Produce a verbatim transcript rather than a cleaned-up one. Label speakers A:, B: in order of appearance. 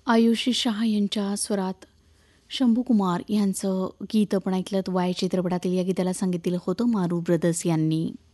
A: आयुषी शहा यांच्या स्वरात शंभू कुमार यांचं गीत आपण ऐकलं. वाय चित्रपटातील या गीताला संगीत दिलं होतं मारू ब्रदर्स यांनी.